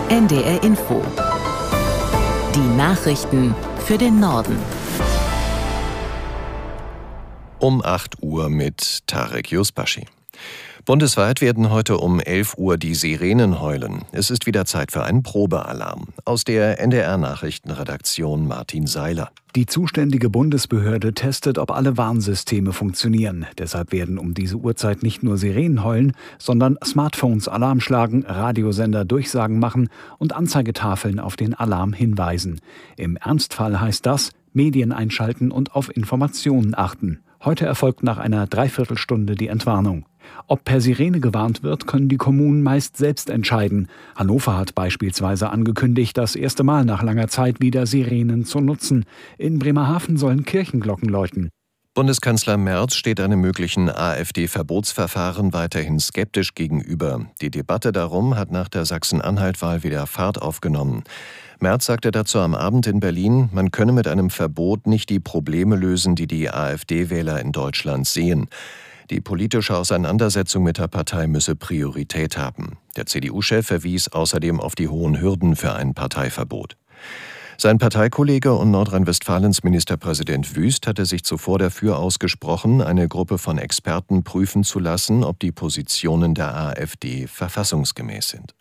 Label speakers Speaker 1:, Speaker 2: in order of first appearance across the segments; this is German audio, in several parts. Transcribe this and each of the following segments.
Speaker 1: NDR Info. Die Nachrichten für den Norden.
Speaker 2: Um 8 Uhr mit Tarek Yusbashi. Bundesweit werden heute um 11 Uhr die Sirenen heulen. Es ist wieder Zeit für einen Probealarm. Aus der NDR-Nachrichtenredaktion Martin Seiler.
Speaker 3: Die zuständige Bundesbehörde testet, ob alle Warnsysteme funktionieren. Deshalb werden um diese Uhrzeit nicht nur Sirenen heulen, sondern Smartphones Alarm schlagen, Radiosender Durchsagen machen und Anzeigetafeln auf den Alarm hinweisen. Im Ernstfall heißt das, Medien einschalten und auf Informationen achten. Heute erfolgt nach einer Dreiviertelstunde die Entwarnung. Ob per Sirene gewarnt wird, können die Kommunen meist selbst entscheiden. Hannover hat beispielsweise angekündigt, das erste Mal nach langer Zeit wieder Sirenen zu nutzen. In Bremerhaven sollen Kirchenglocken läuten.
Speaker 2: Bundeskanzler Merz steht einem möglichen AfD-Verbotsverfahren weiterhin skeptisch gegenüber. Die Debatte darum hat nach der Sachsen-Anhalt-Wahl wieder Fahrt aufgenommen. Merz sagte dazu am Abend in Berlin, man könne mit einem Verbot nicht die Probleme lösen, die die AfD-Wähler in Deutschland sehen. Die politische Auseinandersetzung mit der Partei müsse Priorität haben. Der CDU-Chef verwies außerdem auf die hohen Hürden für ein Parteiverbot. Sein Parteikollege und Nordrhein-Westfalens Ministerpräsident Wüst hatte sich zuvor dafür ausgesprochen, eine Gruppe von Experten prüfen zu lassen, ob die Positionen der AfD verfassungsgemäß sind.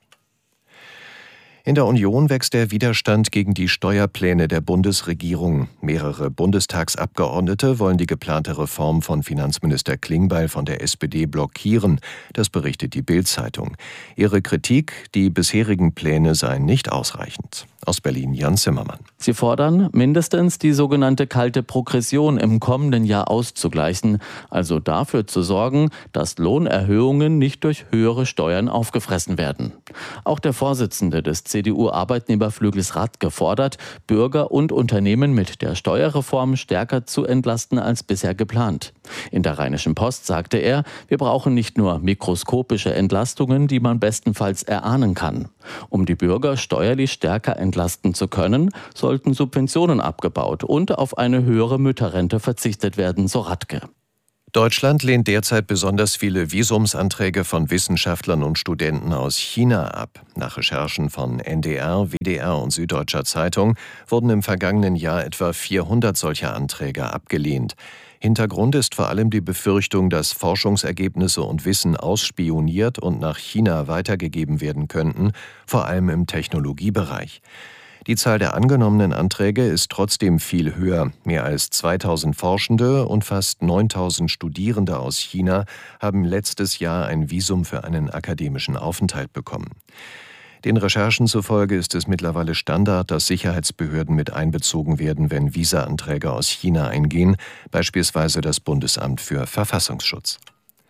Speaker 2: In der Union wächst der Widerstand gegen die Steuerpläne der Bundesregierung. Mehrere Bundestagsabgeordnete wollen die geplante Reform von Finanzminister Klingbeil von der SPD blockieren. Das berichtet die Bild-Zeitung. Ihre Kritik, die bisherigen Pläne seien nicht ausreichend. Aus Berlin Jan Zimmermann.
Speaker 4: Sie fordern, mindestens die sogenannte kalte Progression im kommenden Jahr auszugleichen, also dafür zu sorgen, dass Lohnerhöhungen nicht durch höhere Steuern aufgefressen werden. Auch der Vorsitzende des CDU-Arbeitnehmerflügels Radke fordert, Bürger und Unternehmen mit der Steuerreform stärker zu entlasten als bisher geplant. In der Rheinischen Post sagte er, wir brauchen nicht nur mikroskopische Entlastungen, die man bestenfalls erahnen kann. Um die Bürger steuerlich stärker entlasten zu können, sollten Subventionen abgebaut und auf eine höhere Mütterrente verzichtet werden, so Radke.
Speaker 2: Deutschland lehnt derzeit besonders viele Visumsanträge von Wissenschaftlern und Studenten aus China ab. Nach Recherchen von NDR, WDR und Süddeutscher Zeitung wurden im vergangenen Jahr etwa 400 solcher Anträge abgelehnt. Hintergrund ist vor allem die Befürchtung, dass Forschungsergebnisse und Wissen ausspioniert und nach China weitergegeben werden könnten, vor allem im Technologiebereich. Die Zahl der angenommenen Anträge ist trotzdem viel höher. Mehr als 2000 Forschende und fast 9000 Studierende aus China haben letztes Jahr ein Visum für einen akademischen Aufenthalt bekommen. Den Recherchen zufolge ist es mittlerweile Standard, dass Sicherheitsbehörden mit einbezogen werden, wenn Visa-Anträge aus China eingehen, beispielsweise das Bundesamt für Verfassungsschutz.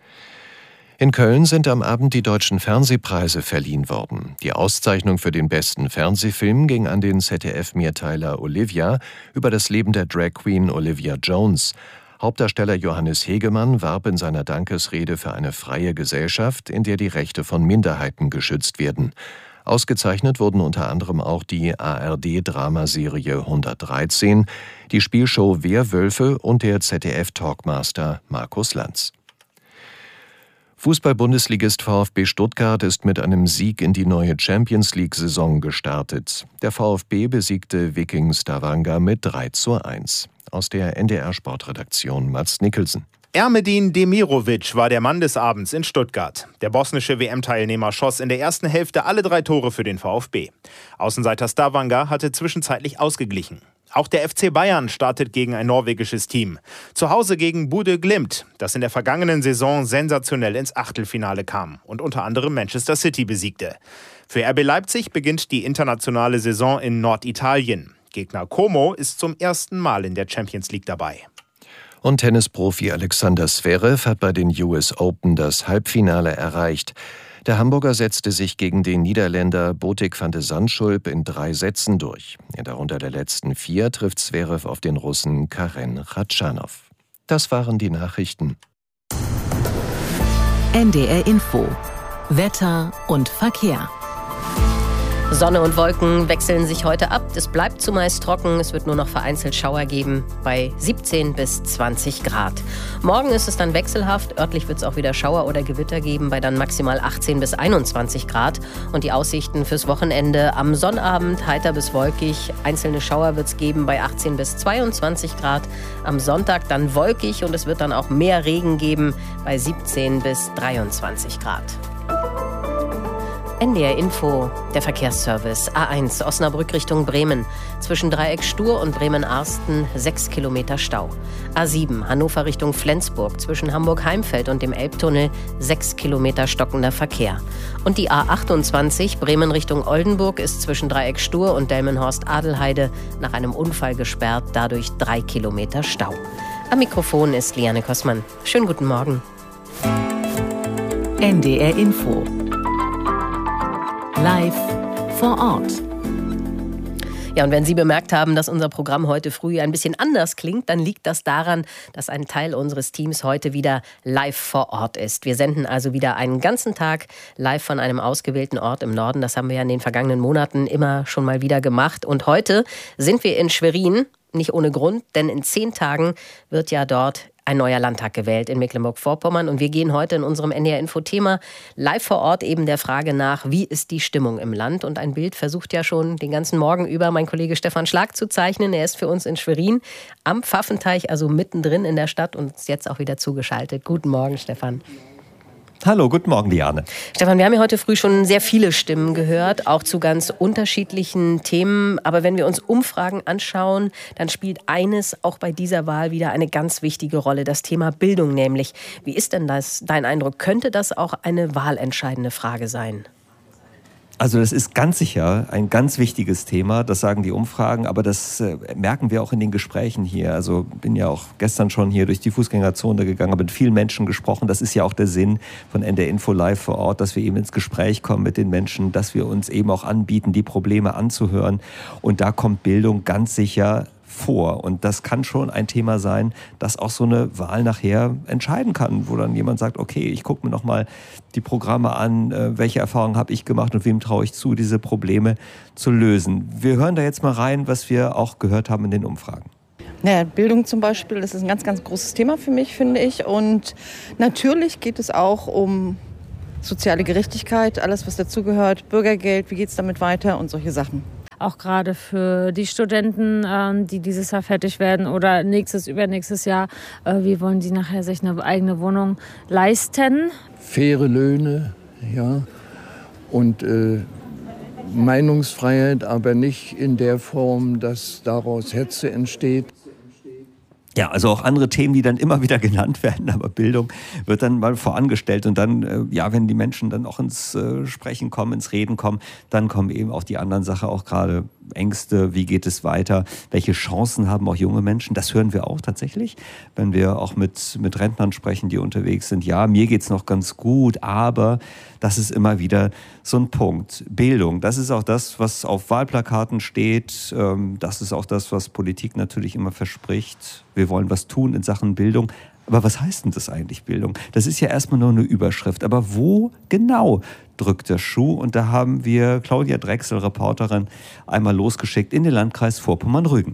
Speaker 2: In Köln sind am Abend die Deutschen Fernsehpreise verliehen worden. Die Auszeichnung für den besten Fernsehfilm ging an den ZDF-Mehrteiler Olivia über das Leben der Drag-Queen Olivia Jones. Hauptdarsteller Johannes Hegemann warb in seiner Dankesrede für eine freie Gesellschaft, in der die Rechte von Minderheiten geschützt werden. Ausgezeichnet wurden unter anderem auch die ARD-Dramaserie 113, die Spielshow Wehrwölfe und der ZDF-Talkmaster Markus Lanz. Fußball-Bundesligist VfB Stuttgart ist mit einem Sieg in die neue Champions-League-Saison gestartet. Der VfB besiegte Viking Stavanger mit 3:1. Aus der NDR-Sportredaktion Mats Nicholson.
Speaker 5: Ermedin Demirovic war der Mann des Abends in Stuttgart. Der bosnische WM-Teilnehmer schoss in der ersten Hälfte alle 3 Tore für den VfB. Außenseiter Stavanger hatte zwischenzeitlich ausgeglichen. Auch der FC Bayern startet gegen ein norwegisches Team. Zu Hause gegen Bodø Glimt, das in der vergangenen Saison sensationell ins Achtelfinale kam und unter anderem Manchester City besiegte. Für RB Leipzig beginnt die internationale Saison in Norditalien. Gegner Como ist zum ersten Mal in der Champions League dabei.
Speaker 2: Und Tennisprofi Alexander Zverev hat bei den US Open das Halbfinale erreicht. Der Hamburger setzte sich gegen den Niederländer Botic van de Zandschulp in 3 Sätzen durch. In der Runde der letzten 4 trifft Zverev auf den Russen Karen Khachanov. Das waren die Nachrichten.
Speaker 1: NDR Info. Wetter und Verkehr.
Speaker 6: Sonne und Wolken wechseln sich heute ab. Es bleibt zumeist trocken. Es wird nur noch vereinzelt Schauer geben bei 17 bis 20 Grad. Morgen ist es dann wechselhaft. Örtlich wird es auch wieder Schauer oder Gewitter geben bei dann maximal 18 bis 21 Grad. Und die Aussichten fürs Wochenende: am Sonnabend heiter bis wolkig. Einzelne Schauer wird es geben bei 18 bis 22 Grad. Am Sonntag dann wolkig und es wird dann auch mehr Regen geben bei 17 bis 23 Grad. NDR Info, der Verkehrsservice. A1 Osnabrück Richtung Bremen. Zwischen Dreieck Stur und Bremen-Arsten 6 Kilometer Stau. A7 Hannover Richtung Flensburg. Zwischen Hamburg-Heimfeld und dem Elbtunnel 6 Kilometer stockender Verkehr. Und die A28 Bremen Richtung Oldenburg ist zwischen Dreieck Stur und Delmenhorst-Adelheide nach einem Unfall gesperrt. Dadurch 3 Kilometer Stau. Am Mikrofon ist Liane Kossmann. Schönen guten Morgen.
Speaker 1: NDR Info. Live vor Ort.
Speaker 6: Ja, und wenn Sie bemerkt haben, dass unser Programm heute früh ein bisschen anders klingt, dann liegt das daran, dass ein Teil unseres Teams heute wieder live vor Ort ist. Wir senden also wieder einen ganzen Tag live von einem ausgewählten Ort im Norden. Das haben wir ja in den vergangenen Monaten immer schon mal wieder gemacht. Und heute sind wir in Schwerin, nicht ohne Grund, denn in 10 Tagen wird ja dort ein neuer Landtag gewählt in Mecklenburg-Vorpommern. Und wir gehen heute in unserem NDR-Info-Thema live vor Ort eben der Frage nach, wie ist die Stimmung im Land? Und ein Bild versucht ja schon den ganzen Morgen über mein Kollege Stefan Schlag zu zeichnen. Er ist für uns in Schwerin am Pfaffenteich, also mittendrin in der Stadt und ist jetzt auch wieder zugeschaltet. Guten Morgen, Stefan.
Speaker 7: Hallo, guten Morgen, Liane.
Speaker 6: Stefan, wir haben ja heute früh schon sehr viele Stimmen gehört, auch zu ganz unterschiedlichen Themen. Aber wenn wir uns Umfragen anschauen, dann spielt eines auch bei dieser Wahl wieder eine ganz wichtige Rolle, das Thema Bildung nämlich. Wie ist denn das, dein Eindruck? Könnte das auch eine wahlentscheidende Frage sein?
Speaker 7: Also das ist ganz sicher ein ganz wichtiges Thema, das sagen die Umfragen, aber das merken wir auch in den Gesprächen hier. Also bin ja auch gestern schon hier durch die Fußgängerzone gegangen, habe mit vielen Menschen gesprochen. Das ist ja auch der Sinn von NDR Info Live vor Ort, dass wir eben ins Gespräch kommen mit den Menschen, dass wir uns eben auch anbieten, die Probleme anzuhören. Und da kommt Bildung ganz sicher vor. Und das kann schon ein Thema sein, das auch so eine Wahl nachher entscheiden kann, wo dann jemand sagt, okay, ich gucke mir nochmal die Programme an, welche Erfahrungen habe ich gemacht und wem traue ich zu, diese Probleme zu lösen. Wir hören da jetzt mal rein, was wir auch gehört haben in den Umfragen.
Speaker 8: Naja, Bildung zum Beispiel, das ist ein ganz, ganz großes Thema für mich, finde ich. Und natürlich geht es auch um soziale Gerechtigkeit, alles, was dazugehört, Bürgergeld, wie geht es damit weiter und solche Sachen.
Speaker 9: Auch gerade für die Studenten, die dieses Jahr fertig werden oder übernächstes Jahr. Wie wollen sie nachher sich eine eigene Wohnung leisten?
Speaker 10: Faire Löhne, ja, und Meinungsfreiheit, aber nicht in der Form, dass daraus Hetze entsteht.
Speaker 7: Ja, also auch andere Themen, die dann immer wieder genannt werden, aber Bildung wird dann mal vorangestellt und dann, ja, wenn die Menschen dann auch ins Sprechen kommen, ins Reden kommen, dann kommen eben auch die anderen Sachen, auch gerade Ängste, wie geht es weiter, welche Chancen haben auch junge Menschen, das hören wir auch tatsächlich, wenn wir auch mit Rentnern sprechen, die unterwegs sind. Ja, mir geht's noch ganz gut, aber das ist immer wieder so ein Punkt. Bildung, das ist auch das, was auf Wahlplakaten steht, das ist auch das, was Politik natürlich immer verspricht. Wir wollen was tun in Sachen Bildung. Aber was heißt denn das eigentlich, Bildung? Das ist ja erstmal nur eine Überschrift. Aber wo genau drückt der Schuh? Und da haben wir Claudia Drechsel, Reporterin, einmal losgeschickt in den Landkreis Vorpommern-Rügen.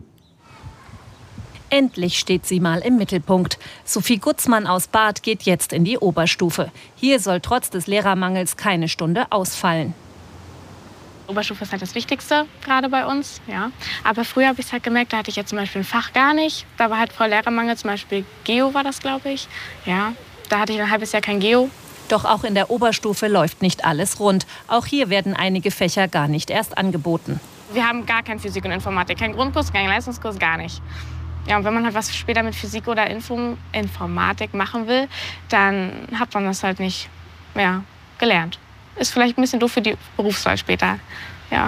Speaker 11: Endlich steht sie mal im Mittelpunkt. Sophie Gutzmann aus Barth geht jetzt in die Oberstufe. Hier soll trotz des Lehrermangels keine Stunde ausfallen.
Speaker 12: Oberstufe ist halt das Wichtigste, gerade bei uns. Ja. Aber früher habe ich es halt gemerkt, da hatte ich jetzt zum Beispiel ein Fach gar nicht. Da war halt voll Lehrermangel, zum Beispiel Geo war das, glaube ich. Ja, da hatte ich ein halbes Jahr kein Geo.
Speaker 11: Doch auch in der Oberstufe läuft nicht alles rund. Auch hier werden einige Fächer gar nicht erst angeboten.
Speaker 12: Wir haben gar kein Physik und Informatik, kein Grundkurs, kein Leistungskurs, gar nicht. Ja, und wenn man halt was später mit Physik oder Informatik machen will, dann hat man das halt nicht mehr gelernt. Ist vielleicht ein bisschen doof für die Berufswahl später. Ja.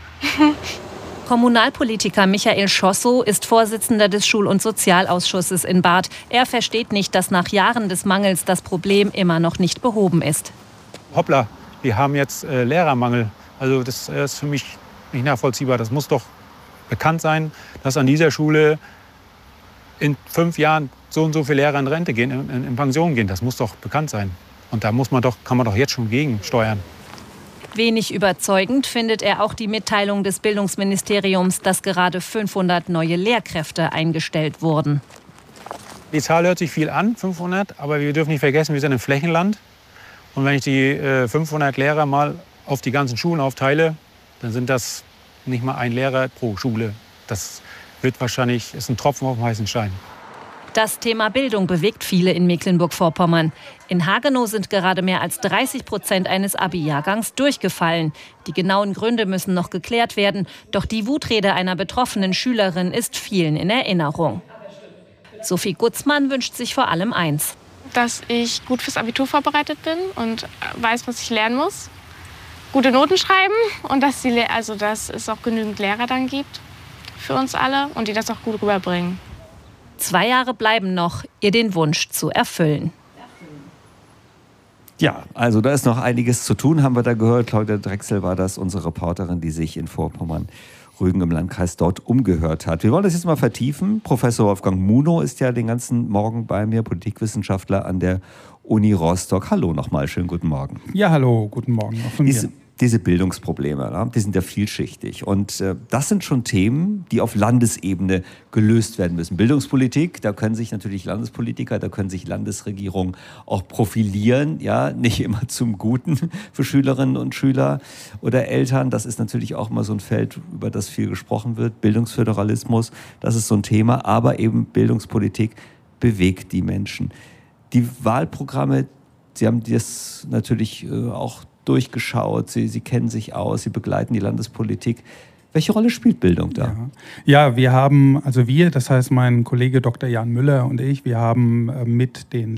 Speaker 11: Kommunalpolitiker Michael Schossow ist Vorsitzender des Schul- und Sozialausschusses in Barth. Er versteht nicht, dass nach Jahren des Mangels das Problem immer noch nicht behoben ist.
Speaker 13: Hoppla, wir haben jetzt Lehrermangel. Also das ist für mich nicht nachvollziehbar. Das muss doch bekannt sein, dass an dieser Schule in 5 Jahren so und so viele Lehrer in Rente gehen, in Pension gehen. Das muss doch bekannt sein. Und da kann man doch jetzt schon gegen steuern.
Speaker 11: Wenig überzeugend findet er auch die Mitteilung des Bildungsministeriums, dass gerade 500 neue Lehrkräfte eingestellt wurden.
Speaker 13: Die Zahl hört sich viel an, 500, aber wir dürfen nicht vergessen, wir sind im Flächenland. Und wenn ich die 500 Lehrer mal auf die ganzen Schulen aufteile, dann sind das nicht mal ein Lehrer pro Schule. Das wird wahrscheinlich, ist ein Tropfen auf dem heißen Stein.
Speaker 11: Das Thema Bildung bewegt viele in Mecklenburg-Vorpommern. In Hagenow sind gerade mehr als 30% eines Abi-Jahrgangs durchgefallen. Die genauen Gründe müssen noch geklärt werden. Doch die Wutrede einer betroffenen Schülerin ist vielen in Erinnerung. Sophie Gutzmann wünscht sich vor allem eins:
Speaker 12: dass ich gut fürs Abitur vorbereitet bin und weiß, was ich lernen muss. Gute Noten schreiben und dass es auch genügend Lehrer dann gibt für uns alle und die das auch gut rüberbringen.
Speaker 11: 2 Jahre bleiben noch, ihr den Wunsch zu erfüllen.
Speaker 7: Ja, also da ist noch einiges zu tun, haben wir da gehört. Claudia Drechsel war das, unsere Reporterin, die sich in Vorpommern-Rügen im Landkreis dort umgehört hat. Wir wollen das jetzt mal vertiefen. Professor Wolfgang Munow ist ja den ganzen Morgen bei mir, Politikwissenschaftler an der Uni Rostock. Hallo nochmal, schönen guten Morgen.
Speaker 14: Ja, hallo, guten Morgen auch von mir.
Speaker 7: Diese Bildungsprobleme, die sind ja vielschichtig. Und das sind schon Themen, die auf Landesebene gelöst werden müssen. Bildungspolitik, da können sich natürlich Landespolitiker, da können sich Landesregierungen auch profilieren. Ja, nicht immer zum Guten für Schülerinnen und Schüler oder Eltern. Das ist natürlich auch mal so ein Feld, über das viel gesprochen wird. Bildungsföderalismus, das ist so ein Thema. Aber eben Bildungspolitik bewegt die Menschen. Die Wahlprogramme, Sie haben das natürlich auch durchgeschaut, Sie kennen sich aus, Sie begleiten die Landespolitik. Welche Rolle spielt Bildung da?
Speaker 14: Ja, wir, das heißt mein Kollege Dr. Jan Müller und ich, wir haben mit den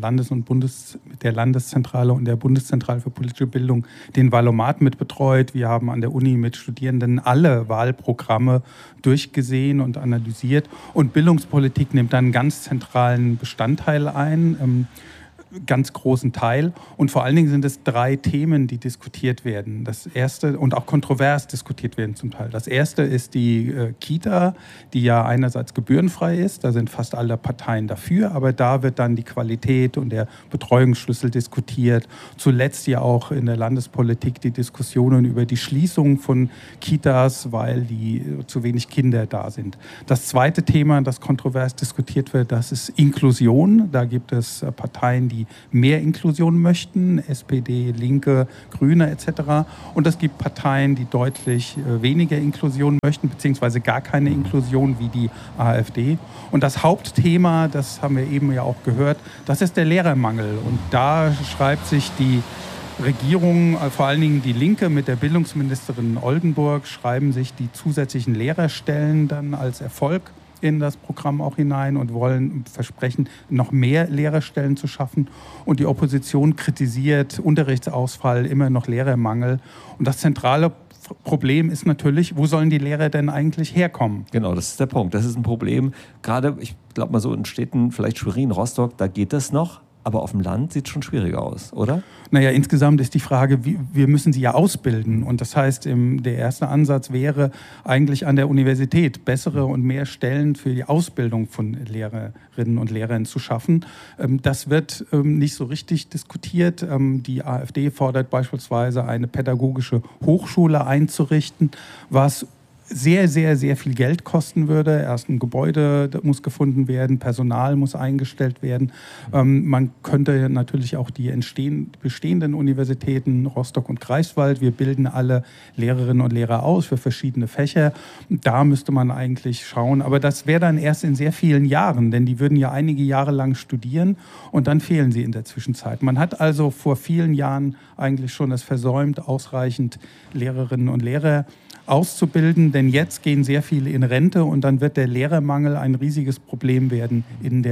Speaker 14: mit der Landeszentrale und der Bundeszentrale für politische Bildung den Wahlomat mitbetreut. Wir haben an der Uni mit Studierenden alle Wahlprogramme durchgesehen und analysiert. Und Bildungspolitik nimmt dann einen ganz zentralen Bestandteil ein, ganz großen Teil. Und vor allen Dingen sind es 3 Themen, die diskutiert werden. Das erste und auch kontrovers diskutiert werden zum Teil. Das erste ist die Kita, die ja einerseits gebührenfrei ist. Da sind fast alle Parteien dafür. Aber da wird dann die Qualität und der Betreuungsschlüssel diskutiert. Zuletzt ja auch in der Landespolitik die Diskussionen über die Schließung von Kitas, weil zu wenig Kinder da sind. Das zweite Thema, das kontrovers diskutiert wird, das ist Inklusion. Da gibt es Parteien, die mehr Inklusion möchten, SPD, Linke, Grüne etc. Und es gibt Parteien, die deutlich weniger Inklusion möchten, beziehungsweise gar keine Inklusion wie die AfD. Und das Hauptthema, das haben wir eben ja auch gehört, das ist der Lehrermangel. Und da schreibt sich die Regierung, vor allen Dingen die Linke mit der Bildungsministerin Oldenburg, schreiben sich die zusätzlichen Lehrerstellen dann als Erfolg in das Programm auch hinein und versprechen, noch mehr Lehrerstellen zu schaffen. Und die Opposition kritisiert Unterrichtsausfall, immer noch Lehrermangel. Und das zentrale Problem ist natürlich, wo sollen die Lehrer denn eigentlich herkommen?
Speaker 7: Genau, das ist der Punkt. Das ist ein Problem. Gerade, ich glaube mal so in Städten, vielleicht Schwerin, Rostock, da geht das noch. Aber auf dem Land sieht es schon schwieriger aus, oder?
Speaker 14: Naja, insgesamt ist die Frage, wir müssen sie ja ausbilden. Und das heißt, der erste Ansatz wäre eigentlich an der Universität, bessere und mehr Stellen für die Ausbildung von Lehrerinnen und Lehrern zu schaffen. Das wird nicht so richtig diskutiert. Die AfD fordert beispielsweise, eine pädagogische Hochschule einzurichten, was sehr, sehr, sehr viel Geld kosten würde. Erst ein Gebäude muss gefunden werden, Personal muss eingestellt werden. Man könnte natürlich auch die bestehenden Universitäten Rostock und Greifswald, wir bilden alle Lehrerinnen und Lehrer aus für verschiedene Fächer. Da müsste man eigentlich schauen. Aber das wäre dann erst in sehr vielen Jahren, denn die würden ja einige Jahre lang studieren und dann fehlen sie in der Zwischenzeit. Man hat also vor vielen Jahren eigentlich schon es versäumt, ausreichend Lehrerinnen und Lehrer auszubilden, denn jetzt gehen sehr viele in Rente und dann wird der Lehrermangel ein riesiges Problem werden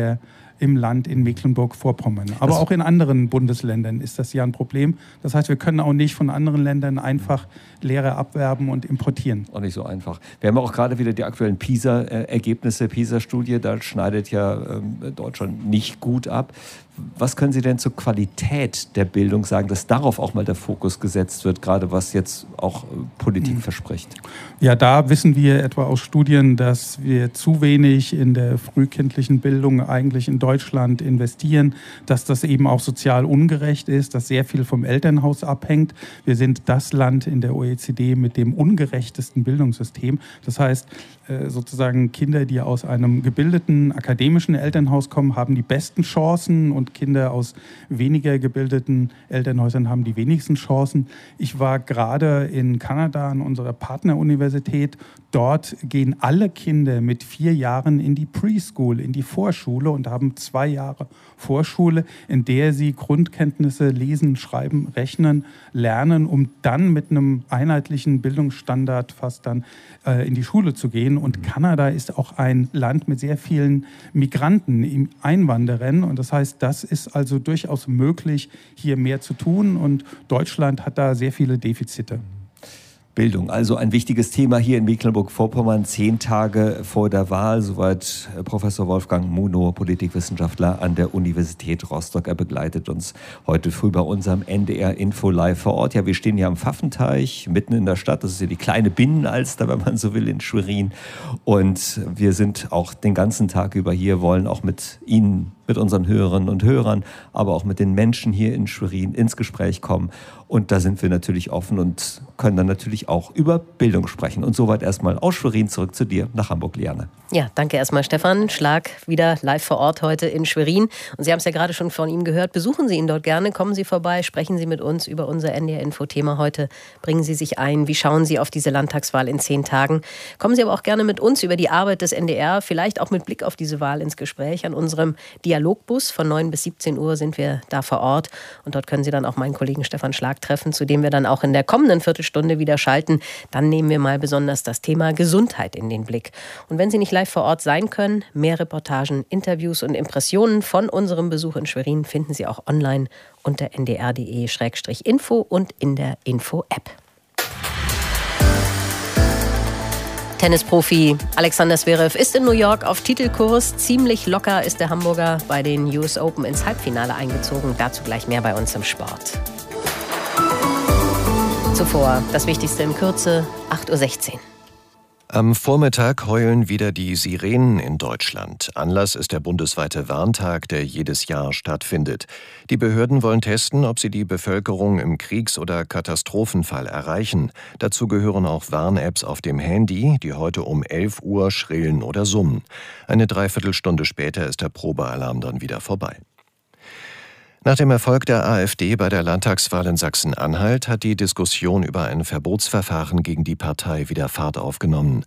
Speaker 14: im Land in Mecklenburg-Vorpommern. Aber auch in anderen Bundesländern ist das ja ein Problem. Das heißt, wir können auch nicht von anderen Ländern einfach Lehrer abwerben und importieren.
Speaker 7: Auch nicht so einfach. Wir haben auch gerade wieder die aktuellen PISA-Ergebnisse, PISA-Studie, da schneidet ja Deutschland nicht gut ab. Was können Sie denn zur Qualität der Bildung sagen, dass darauf auch mal der Fokus gesetzt wird, gerade was jetzt auch Politik verspricht?
Speaker 14: Ja, da wissen wir etwa aus Studien, dass wir zu wenig in der frühkindlichen Bildung eigentlich in Deutschland Deutschland investieren, dass das eben auch sozial ungerecht ist, dass sehr viel vom Elternhaus abhängt. Wir sind das Land in der OECD mit dem ungerechtesten Bildungssystem. Das heißt, sozusagen Kinder, die aus einem gebildeten akademischen Elternhaus kommen, haben die besten Chancen und Kinder aus weniger gebildeten Elternhäusern haben die wenigsten Chancen. Ich war gerade in Kanada an unserer Partneruniversität. Dort gehen alle Kinder mit 4 Jahren in die Preschool, in die Vorschule und haben 2 Jahre Vorschule, in der sie Grundkenntnisse lesen, schreiben, rechnen, lernen, um dann mit einem einheitlichen Bildungsstandard fast dann in die Schule zu gehen. Und Kanada ist auch ein Land mit sehr vielen Migranten, Einwanderern. Und das heißt, das ist also durchaus möglich, hier mehr zu tun. Und Deutschland hat da sehr viele Defizite.
Speaker 7: Bildung, also ein wichtiges Thema hier in Mecklenburg-Vorpommern, 10 Tage vor der Wahl. Soweit Professor Wolfgang Munow, Politikwissenschaftler an der Universität Rostock. Er begleitet uns heute früh bei unserem NDR-Info live vor Ort. Ja, wir stehen hier am Pfaffenteich, mitten in der Stadt. Das ist ja die kleine Binnenalster, wenn man so will, in Schwerin. Und wir sind auch den ganzen Tag über hier, wollen auch mit Ihnen, mit unseren Hörerinnen und Hörern, aber auch mit den Menschen hier in Schwerin ins Gespräch kommen. Und da sind wir natürlich offen und können dann natürlich auch über Bildung sprechen. Und soweit erstmal aus Schwerin zurück zu dir nach Hamburg, Liane.
Speaker 6: Ja, danke erstmal Stefan. Schlag wieder live vor Ort heute in Schwerin. Und Sie haben es ja gerade schon von ihm gehört. Besuchen Sie ihn dort gerne, kommen Sie vorbei, sprechen Sie mit uns über unser NDR-Info-Thema heute. Bringen Sie sich ein. Wie schauen Sie auf diese Landtagswahl in 10 Tagen? Kommen Sie aber auch gerne mit uns über die Arbeit des NDR, vielleicht auch mit Blick auf diese Wahl ins Gespräch. An unserem Dialogbus von 9 bis 17 Uhr sind wir da vor Ort. Und dort können Sie dann auch meinen Kollegen Stefan Schlag treffen, zu dem wir dann auch in der kommenden Viertelstunde wieder schalten. Dann nehmen wir mal besonders das Thema Gesundheit in den Blick. Und wenn Sie nicht live vor Ort sein können, mehr Reportagen, Interviews und Impressionen von unserem Besuch in Schwerin finden Sie auch online unter ndr.de/info und in der Info-App. Tennisprofi Alexander Zverev ist in New York auf Titelkurs. Ziemlich locker ist der Hamburger bei den US Open ins Halbfinale eingezogen. Dazu gleich mehr bei uns im Sport. Zuvor das Wichtigste in Kürze, 8:16 Uhr.
Speaker 2: Am Vormittag heulen wieder die Sirenen in Deutschland. Anlass ist der bundesweite Warntag, der jedes Jahr stattfindet. Die Behörden wollen testen, ob sie die Bevölkerung im Kriegs- oder Katastrophenfall erreichen. Dazu gehören auch Warn-Apps auf dem Handy, die heute um 11 Uhr schrillen oder summen. Eine Dreiviertelstunde später ist der Probealarm dann wieder vorbei. Nach dem Erfolg der AfD bei der Landtagswahl in Sachsen-Anhalt hat die Diskussion über ein Verbotsverfahren gegen die Partei wieder Fahrt aufgenommen.